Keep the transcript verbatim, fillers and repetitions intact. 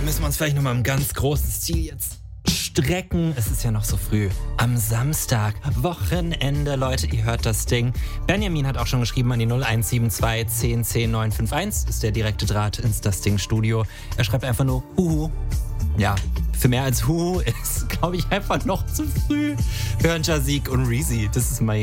müssen wir uns vielleicht nochmal im ganz großen Stil jetzt strecken. Es ist ja noch so früh. Am Samstag, Wochenende, Leute, ihr hört das Ding. Benjamin hat auch schon geschrieben an die null eins sieben zwei zehn zehn neun fünf eins. Ist der direkte Draht ins Das Ding Studio. Er schreibt einfach nur Huhu. Ja, für mehr als Huhu ist, glaube ich, einfach noch zu früh. Wir hören Jazik und Reezy. Das ist my